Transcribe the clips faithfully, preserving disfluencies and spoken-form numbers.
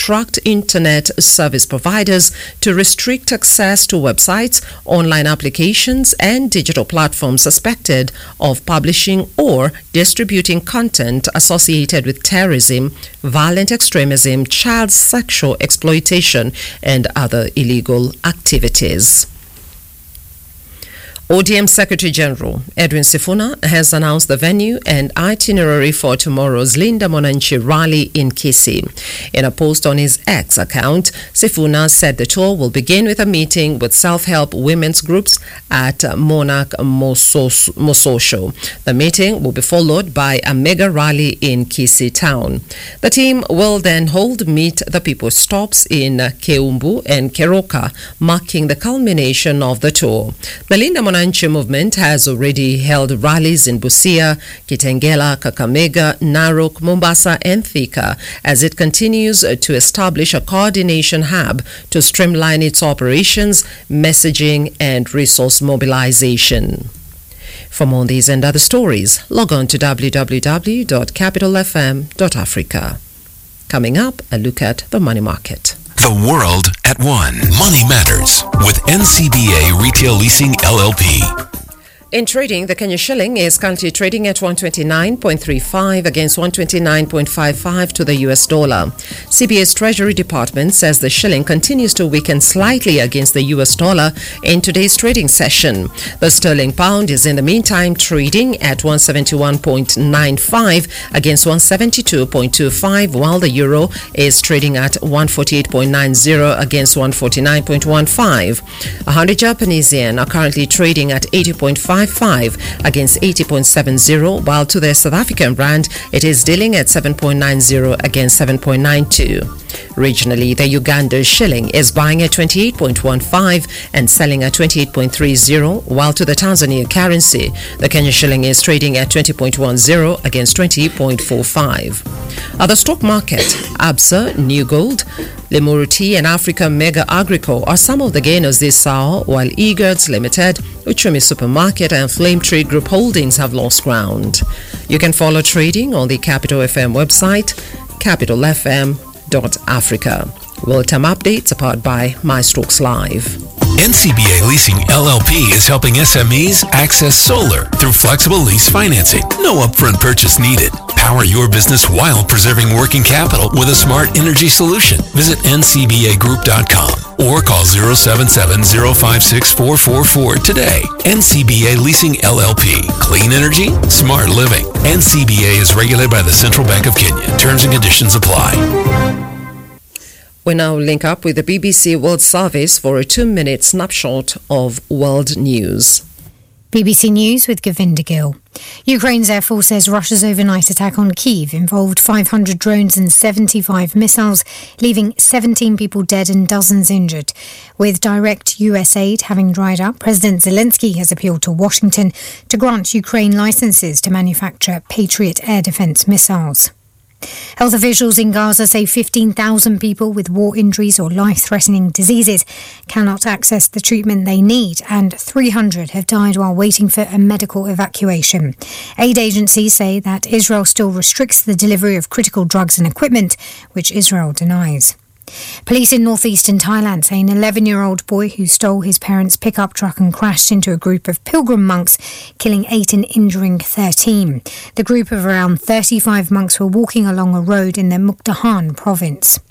instruct internet service providers to restrict access to websites, online applications, and digital platforms suspected of publishing or distributing content associated with terrorism, violent extremism, child sexual exploitation, and other illegal activities. O D M Secretary General Edwin Sifuna has announced the venue and itinerary for tomorrow's Linda Mwananchi rally in Kisii. In a post on his X account, Sifuna said the tour will begin with a meeting with self-help women's groups at Monarch Mososho. The meeting will be followed by a mega rally in Kisii town. The team will then hold Meet the People stops in Keumbu and Keroka, marking the culmination of the tour. The Linda Mwananchi movement has already held rallies in Busia, Kitengela, Kakamega, Narok, Mombasa, and Thika as it continues to establish a coordination hub to streamline its operations, messaging, and resource mobilization. For more on these and other stories, log on to w w w dot capital f m dot africa. Coming up, a look at the money market. The world at one. Money Matters with N C B A Retail Leasing L L P. In trading, the Kenya shilling is currently trading at one twenty-nine point three five against one twenty-nine point five five to the U S dollar. C B A's Treasury Department says the shilling continues to weaken slightly against the U S dollar in today's trading session. The sterling pound is in the meantime trading at one seventy-one point nine five against one seventy-two point two five, while the euro is trading at one forty-eight point nine zero against one forty-nine point one five. one hundred Japanese yen are currently trading at eighty point five five against eighty point seven zero, while to the South African rand it is dealing at seven point nine zero against seven point nine two. Regionally, the Uganda shilling is buying at twenty-eight point one five and selling at twenty-eight point three zero, while to the Tanzania currency, the Kenya shilling is trading at twenty point one zero against twenty point four five. At the stock market, Absa, New Gold, Limuru Tea and Africa Mega Agrico are some of the gainers this hour, while Eagers Limited, Uchumi Supermarket and Flame Tree Group Holdings have lost ground. You can follow trading on the Capital F M website, capital f m dot africa. Real-time updates are powered by MyStocks Live. N C B A Leasing L L P is helping S M Es access solar through flexible lease financing. No upfront purchase needed. Power your business while preserving working capital with a smart energy solution. Visit N C B A group dot com or call zero seven seven zero five six four four four today. N C B A Leasing L L P. Clean energy, smart living. N C B A is regulated by the Central Bank of Kenya. Terms and conditions apply. We now link up with the B B C World Service for a two-minute snapshot of world news. B B C News with Govinda Gill. Ukraine's Air Force says Russia's overnight attack on Kyiv involved five hundred drones and seventy-five missiles, leaving seventeen people dead and dozens injured. With direct U S aid having dried up, President Zelensky has appealed to Washington to grant Ukraine licenses to manufacture Patriot air defense missiles. Health officials in Gaza say fifteen thousand people with war injuries or life-threatening diseases cannot access the treatment they need, and three hundred have died while waiting for a medical evacuation. Aid agencies say that Israel still restricts the delivery of critical drugs and equipment, which Israel denies. Police in northeastern Thailand say an eleven-year-old boy who stole his parents' pickup truck and crashed into a group of pilgrim monks, killing eight and injuring thirteen. The group of around thirty-five monks were walking along a road in the Mukdahan province.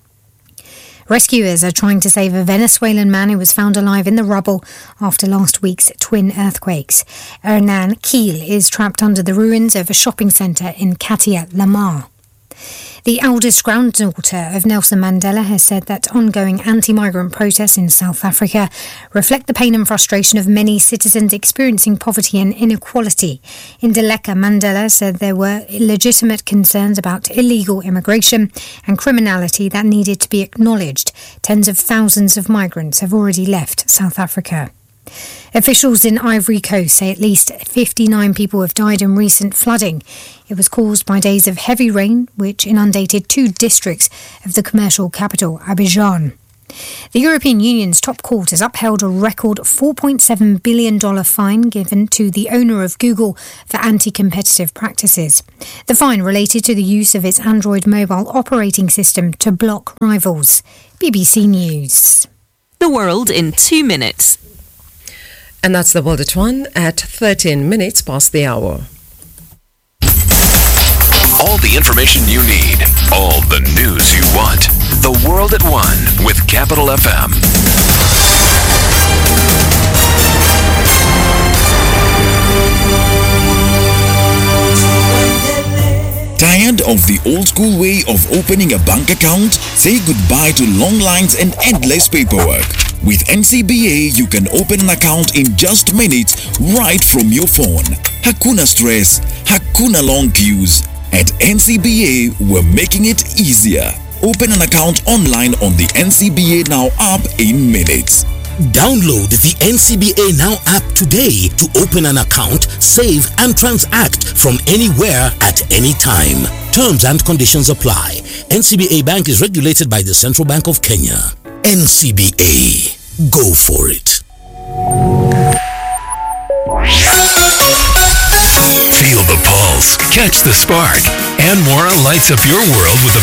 Rescuers are trying to save a Venezuelan man who was found alive in the rubble after last week's twin earthquakes. Hernan Kiel is trapped under the ruins of a shopping centre in Katia Lamar. The eldest granddaughter of Nelson Mandela has said that ongoing anti-migrant protests in South Africa reflect the pain and frustration of many citizens experiencing poverty and inequality. In Ndleka, Mandela said there were legitimate concerns about illegal immigration and criminality that needed to be acknowledged. Tens of thousands of migrants have already left South Africa. Officials in Ivory Coast say at least fifty-nine people have died in recent flooding. It was caused by days of heavy rain, which inundated two districts of the commercial capital, Abidjan. The European Union's top court has upheld a record four point seven billion dollars fine given to the owner of Google for anti-competitive practices. The fine related to the use of its Android mobile operating system to block rivals. B B C News. The world in two minutes. And that's the world at one at thirteen minutes past the hour. All the information you need, all the news you want. The World at One with Capital F M. Tired of the old school way of opening a bank account? Say goodbye to long lines and endless paperwork. With N C B A, you can open an account in just minutes right from your phone. Hakuna stress, hakuna long queues. At N C B A, we're making it easier. Open an account online on the N C B A Now app in minutes. Download the N C B A Now app today to open an account, save and transact from anywhere at any time. Terms and conditions apply. N C B A Bank is regulated by the Central Bank of Kenya. N C B A. Go for it. Feel the pulse, catch the spark, and more lights up your world with a